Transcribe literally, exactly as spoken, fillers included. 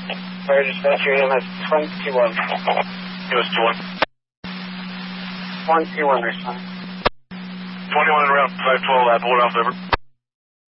Fire dispatcher, E M S twenty-one. It was two one. twenty-one, respond. twenty-one and route five twelve, Apple, Ralph, over.